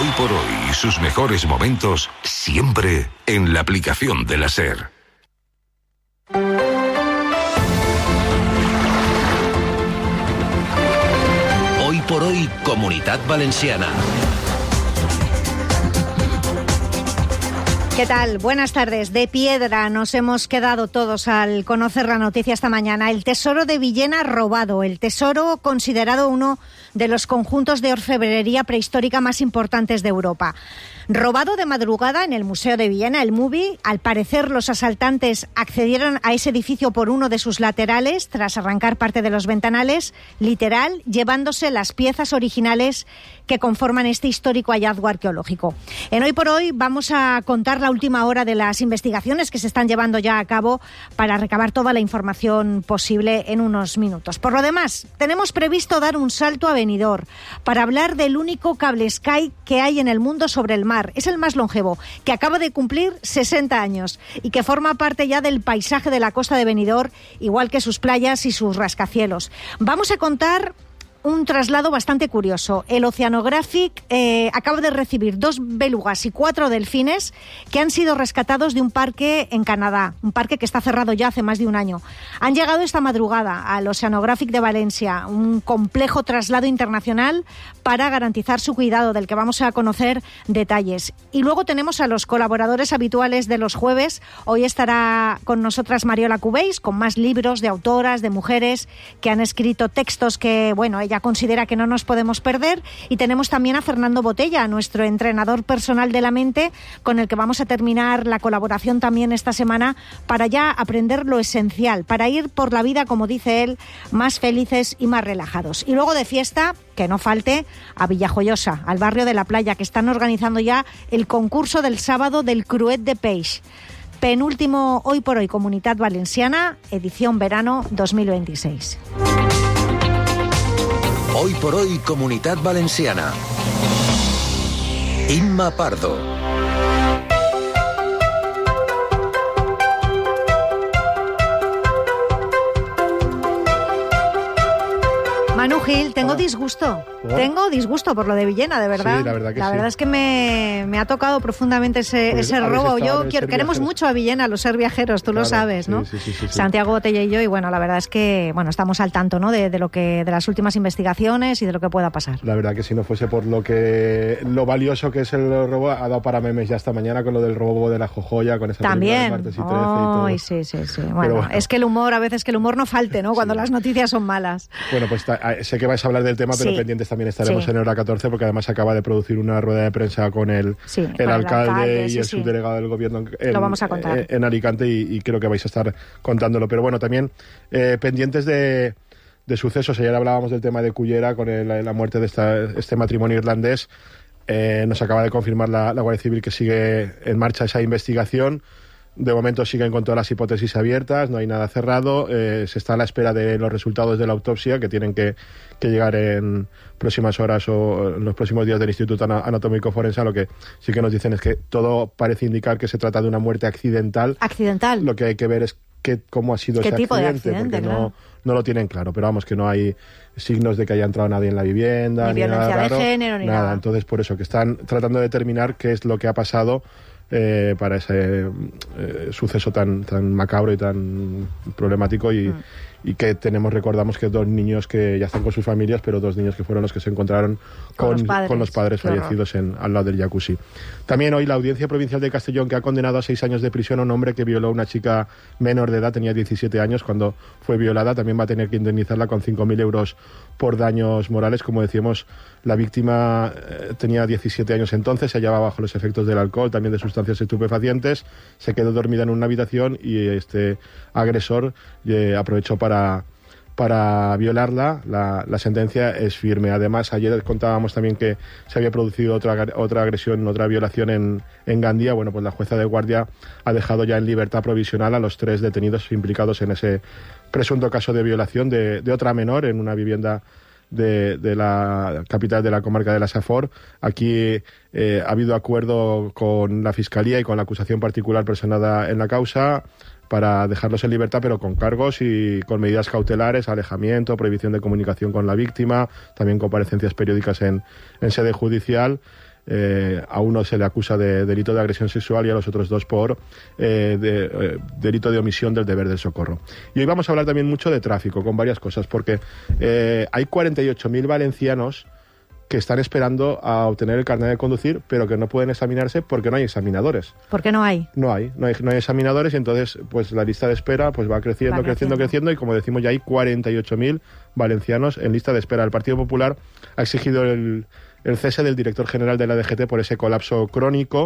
Hoy por hoy y sus mejores momentos siempre en la aplicación de la SER. Hoy por hoy, Comunitat Valenciana. ¿Qué tal? Buenas tardes. De piedra nos hemos quedado todos al conocer la noticia esta mañana. El tesoro de Villena robado. El tesoro considerado uno de los conjuntos de orfebrería prehistórica más importantes de Europa. Robado de madrugada en el Museo de Villena, el MUVI. Al parecer, los asaltantes accedieron a ese edificio por uno de sus laterales, tras arrancar parte de los ventanales, literal, llevándose las piezas originales que conforman este histórico hallazgo arqueológico. En Hoy por Hoy vamos a contar la última hora de las investigaciones que se están llevando ya a cabo para recabar toda la información posible en unos minutos. Por lo demás, tenemos previsto dar un salto a Benidorm para hablar del único cable Sky que hay en el mundo sobre el mar. Es el más longevo, que acaba de cumplir 60 años y que forma parte ya del paisaje de la costa de Benidorm, igual que sus playas y sus rascacielos. Vamos a contar un traslado bastante curioso. El Oceanographic acaba de recibir 2 belugas y 4 delfines que han sido rescatados de un parque en Canadá, un parque que está cerrado ya hace más de un año. Han llegado esta madrugada al Oceanographic de Valencia, un complejo traslado internacional para garantizar su cuidado, del que vamos a conocer detalles. Y luego tenemos a los colaboradores habituales de los jueves. Hoy estará con nosotras Mariola Cubéis, con más libros de autoras, de mujeres que han escrito textos que, bueno, ella considera que no nos podemos perder. Y tenemos también a Fernando Botella, nuestro entrenador personal de la mente, con el que vamos a terminar la colaboración también esta semana para ya aprender lo esencial, para ir por la vida, como dice él, más felices y más relajados. Y luego de fiesta, que no falte a Villajoyosa, al barrio de la Playa, que están organizando ya el concurso del sábado del Cruet de Peix. Penúltimo Hoy por Hoy Comunitat Valenciana, edición verano 2026. Hoy por hoy, Comunitat Valenciana. Inma Pardo. Manu Gil, tengo disgusto. ¿No? Tengo disgusto por lo de Villena, de verdad. Sí, la verdad que la sí. verdad es que me ha tocado profundamente ese robo. Queremos mucho a Villena, los ser viajeros, tú lo sabes, ¿no? Sí. Santiago Botella y yo, y bueno, la verdad es que estamos al tanto, ¿no? de las últimas investigaciones y de lo que pueda pasar. La verdad que si no fuese por lo valioso que es el robo, ha dado para memes ya esta mañana con lo del robo de la Jojoya, con esa también. Martes y 13 y todo. Ay, sí. Bueno, es que el humor, a veces que el humor no falte, ¿no? Cuando las noticias son malas. Bueno, pues sé que vais a hablar del tema, pero pendientes también estaremos en Hora 14, porque además se acaba de producir una rueda de prensa con el alcalde y el subdelegado del gobierno lo vamos a contar en Alicante, y creo que vais a estar contándolo. Pero bueno, también pendientes de sucesos. Ayer hablábamos del tema de Cullera con la muerte de este matrimonio irlandés. Nos acaba de confirmar la Guardia Civil que sigue en marcha esa investigación. De momento siguen con todas las hipótesis abiertas, no hay nada cerrado. Se está a la espera de los resultados de la autopsia, que tienen que llegar en próximas horas o en los próximos días del Instituto Anatómico Forense. Lo que sí que nos dicen es que todo parece indicar que se trata de una muerte accidental. ¿Accidental? Lo que hay que ver es cómo ha sido ese tipo accidente, de accidente, porque claro. no lo tienen claro, pero vamos, que no hay signos de que haya entrado nadie en la vivienda, ni violencia nada raro, de género, ni nada. Entonces, por eso, que están tratando de determinar qué es lo que ha pasado para ese suceso tan macabro y tan problemático, y que recordamos que 2 niños que ya están con sus familias, pero 2 niños que fueron los que se encontraron con los padres fallecidos al lado del jacuzzi. También hoy la Audiencia Provincial de Castellón, que ha condenado a 6 años de prisión a un hombre que violó a una chica menor de edad, tenía 17 años cuando fue violada. También va a tener que indemnizarla con 5.000 euros por daños morales. Como decíamos, la víctima tenía 17 años entonces, se hallaba bajo los efectos del alcohol, también de sustancias estupefacientes, se quedó dormida en una habitación y este agresor aprovechó para violarla. La sentencia es firme. Además, ayer contábamos también que se había producido otra agresión, otra violación en Gandía. Bueno, pues la jueza de guardia ha dejado ya en libertad provisional a los 3 detenidos implicados en ese presunto caso de violación de otra menor en una vivienda de la capital de la comarca de la Safor. Aquí ha habido acuerdo con la Fiscalía y con la acusación particular personada en la causa para dejarlos en libertad, pero con cargos y con medidas cautelares, alejamiento, prohibición de comunicación con la víctima, también comparecencias periódicas en sede judicial. A uno se le acusa de delito de agresión sexual y a los otros dos por delito de omisión del deber del socorro. Y hoy vamos a hablar también mucho de tráfico, con varias cosas, porque hay 48.000 valencianos que están esperando a obtener el carnet de conducir, pero que no pueden examinarse porque no hay examinadores. ¿Por qué no hay? No hay examinadores, y entonces pues la lista de espera pues va creciendo, y como decimos ya hay 48.000 valencianos en lista de espera. El Partido Popular ha exigido el cese del director general de la DGT por ese colapso crónico.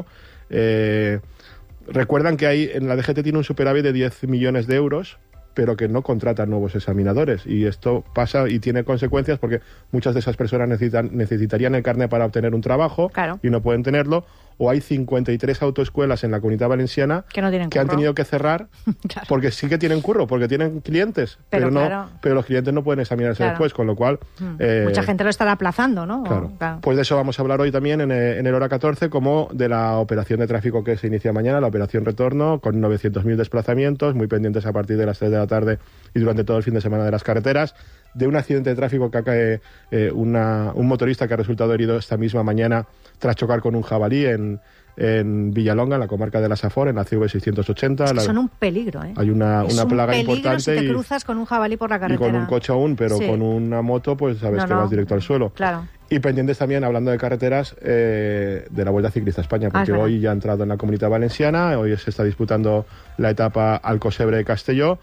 Recuerdan que en la DGT tiene un superávit de 10 millones de euros, pero que no contratan nuevos examinadores, y esto pasa y tiene consecuencias porque muchas de esas personas necesitarían el carnet para obtener un trabajo, claro, y no pueden tenerlo, o hay 53 autoescuelas en la Comunidad Valenciana que han tenido que cerrar claro, porque sí que tienen curro, porque tienen clientes, pero los clientes no pueden examinarse después, con lo cual mucha gente lo estará aplazando, ¿no? Claro. Pues de eso vamos a hablar hoy también en el Hora 14, como de la operación de tráfico que se inicia mañana, la operación Retorno, con 900.000 desplazamientos, muy pendientes a partir de las 3 de la tarde y durante todo el fin de semana de las carreteras, de un accidente de tráfico que cae un motorista que ha resultado herido esta misma mañana tras chocar con un jabalí en Villalonga, en la comarca de la Safor, en la CV680. Es que son un peligro, ¿eh? Hay una plaga importante. Si te cruzas con un jabalí por la carretera. Y con un coche aún, pero con una moto, pues sabes que vas directo al suelo. Claro. Y pendientes también, hablando de carreteras, de la Vuelta Ciclista a España, porque hoy ya ha entrado en la Comunidad Valenciana, hoy se está disputando la etapa Alcosebre de Castelló.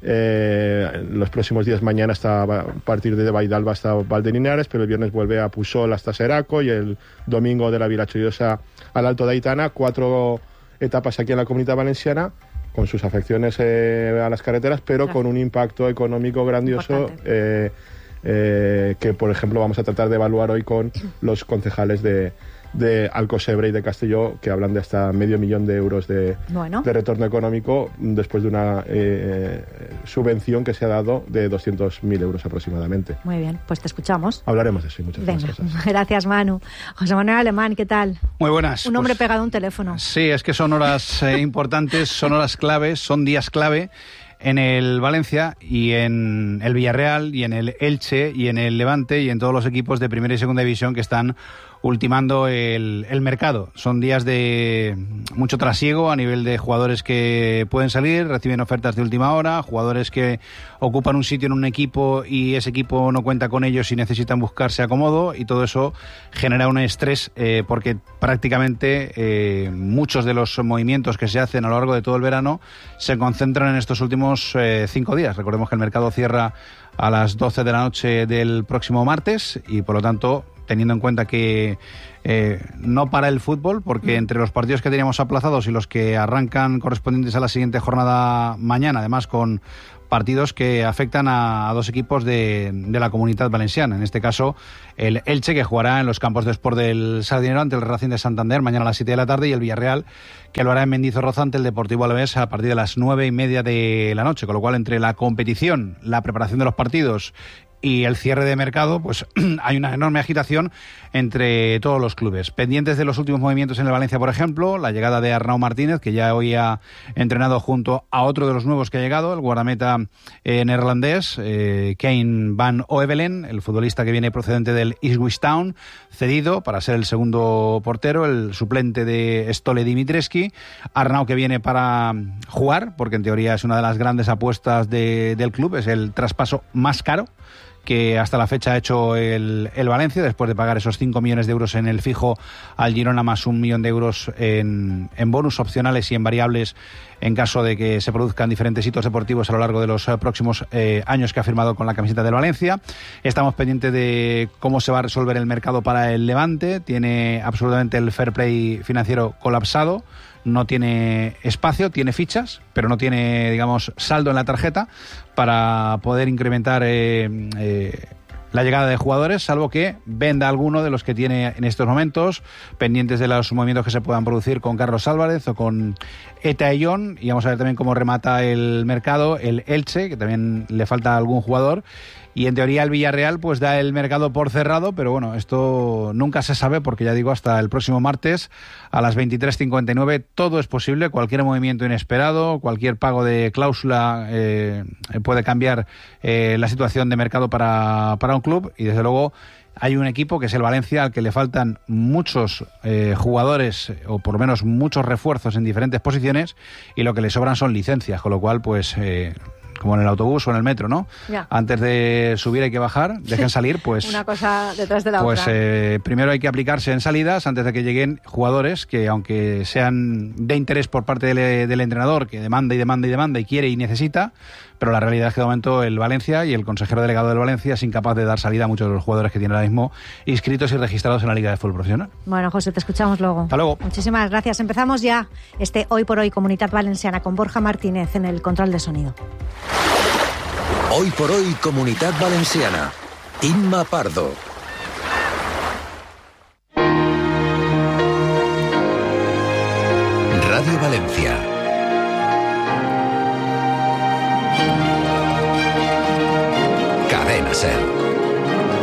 Los próximos días, mañana está a partir de Baidalba hasta Valdelinares, pero el viernes vuelve a Pusol hasta Seraco, y el domingo de la Vila Chollosa al Alto de Aitana. 4 etapas aquí en la Comunidad Valenciana, con sus afecciones a las carreteras, pero con un impacto económico grandioso, que por ejemplo vamos a tratar de evaluar hoy con los concejales de Alcosebre y de Castelló, que hablan de hasta $500.000 de euros de retorno económico después de una subvención que se ha dado de 200.000 euros aproximadamente. Muy bien, pues te escuchamos. Hablaremos de eso y muchas otras cosas. Gracias, Manu. José Manuel Alemán, ¿qué tal? Muy buenas. Un hombre pegado a un teléfono. Sí, es que son horas importantes, son horas claves, son días clave en el Valencia y en el Villarreal y en el Elche y en el Levante y en todos los equipos de primera y segunda división que están ultimando el mercado. Son días de mucho trasiego a nivel de jugadores que pueden salir, reciben ofertas de última hora, jugadores que ocupan un sitio en un equipo y ese equipo no cuenta con ellos y necesitan buscarse acomodo, y todo eso genera un estrés porque prácticamente muchos de los movimientos que se hacen a lo largo de todo el verano se concentran en estos últimos 5 días. Recordemos que el mercado cierra a las 12 de la noche del próximo martes y por lo tanto, teniendo en cuenta que no para el fútbol, porque entre los partidos que teníamos aplazados y los que arrancan correspondientes a la siguiente jornada mañana, además con partidos que afectan a 2 equipos de la Comunidad Valenciana, en este caso el Elche, que jugará en los campos de Sport del Sardinero ante el Racing de Santander mañana a las 7 de la tarde, y el Villarreal, que lo hará en Mendizorroza ante el Deportivo Alavés a partir de las 9:30 de la noche, con lo cual entre la competición, la preparación de los partidos y el cierre de mercado, pues hay una enorme agitación entre todos los clubes. Pendientes de los últimos movimientos en el Valencia, por ejemplo, la llegada de Arnau Martínez, que ya hoy ha entrenado junto a otro de los nuevos que ha llegado, el guardameta neerlandés, Kane van Oevelen, el futbolista que viene procedente del Ipswich Town, cedido para ser el segundo portero, el suplente de Stole Dimitrescu. Arnau, que viene para jugar, porque en teoría es una de las grandes apuestas del club, es el traspaso más caro que hasta la fecha ha hecho el Valencia, después de pagar esos 5 millones de euros en el fijo al Girona, más 1 millón de euros en bonus opcionales y en variables en caso de que se produzcan diferentes hitos deportivos a lo largo de los próximos años que ha firmado con la camiseta del Valencia. Estamos pendientes de cómo se va a resolver el mercado para el Levante. Tiene absolutamente el fair play financiero colapsado. No tiene espacio, tiene fichas, pero no tiene, digamos, saldo en la tarjeta para poder incrementar la llegada de jugadores, salvo que venda alguno de los que tiene en estos momentos, pendientes de los movimientos que se puedan producir con Carlos Álvarez o con Eta Ayllón. Y vamos a ver también cómo remata el mercado el Elche, que también le falta algún jugador. Y en teoría el Villarreal pues da el mercado por cerrado, pero bueno, esto nunca se sabe porque ya digo, hasta el próximo martes a las 23:59 todo es posible, cualquier movimiento inesperado, cualquier pago de cláusula puede cambiar la situación de mercado para un club, y desde luego hay un equipo que es el Valencia al que le faltan muchos jugadores, o por lo menos muchos refuerzos en diferentes posiciones, y lo que le sobran son licencias, con lo cual pues como en el autobús o en el metro, ¿no? Ya. Antes de subir hay que bajar, dejen salir, pues Una cosa detrás de la pues otra. primero hay que aplicarse en salidas antes de que lleguen jugadores que, aunque sean de interés por parte del entrenador, que demanda y quiere y necesita, pero la realidad es que de momento el Valencia y el consejero delegado del Valencia es incapaz de dar salida a muchos de los jugadores que tiene ahora mismo inscritos y registrados en la Liga de Fútbol Profesional. Bueno, José, te escuchamos luego. Hasta luego. Muchísimas gracias. Empezamos ya Hoy por Hoy Comunidad Valenciana con Borja Martínez en el control de sonido. Hoy por Hoy Comunidad Valenciana. Inma Pardo. Radio Valencia. Cadena Ser.